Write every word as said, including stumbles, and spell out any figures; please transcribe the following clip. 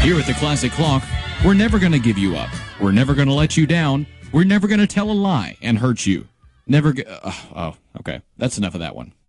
Here at the Classic Clock, we're never going to give you up. We're never going to let you down. We're never going to tell a lie and hurt you. Never. G- uh, oh, okay. That's enough of that one.